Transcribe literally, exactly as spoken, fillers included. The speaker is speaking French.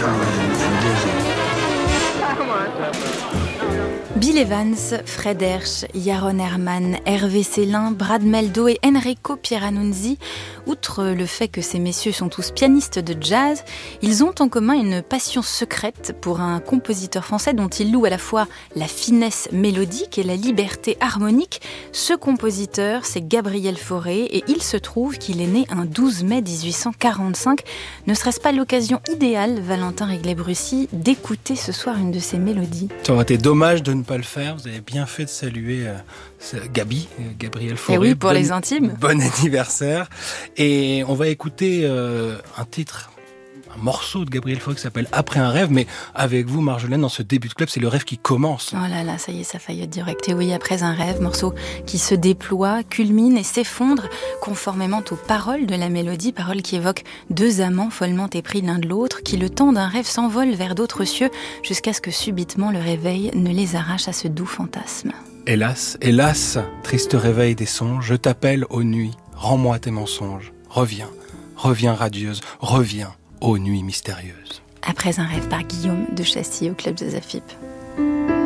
Bill Evans, Fred Hersch, Yaron Herman, Hervé Célin, Brad Meldo et Enrico Pieranunzi, outre le fait que ces messieurs sont tous pianistes de jazz, ils ont en commun une passion secrète pour un compositeur français dont ils louent à la fois la finesse mélodique et la liberté harmonique. Ce compositeur, c'est Gabriel Fauré et il se trouve qu'il est né un douze mai dix-huit cent quarante-cinq. Ne serait-ce pas l'occasion idéale, Valentin Réglet-Brussy, d'écouter ce soir une de ses mélodies? Ça aurait été dommage de ne pas le faire. Vous avez bien fait de saluer euh, Gabi, Gabriel Fauré. Et oui, pour bon, les intimes. Bon anniversaire. Et on va écouter euh, un titre, un morceau de Gabriel Fauré qui s'appelle Après un rêve. Mais avec vous, Marjolaine, dans ce début de club, c'est le rêve qui commence. Oh là là, ça y est, ça faillit être direct. Et oui, Après un rêve, morceau qui se déploie, culmine et s'effondre conformément aux paroles de la mélodie, paroles qui évoquent deux amants follement épris l'un de l'autre, qui le temps d'un rêve s'envolent vers d'autres cieux, jusqu'à ce que subitement le réveil ne les arrache à ce doux fantasme. Hélas, hélas, triste réveil des songes, je t'appelle aux nuits, rends-moi tes mensonges, reviens, reviens radieuse, reviens, ô nuit mystérieuse. Après un rêve par Guillaume de Chassis au Club des Afip.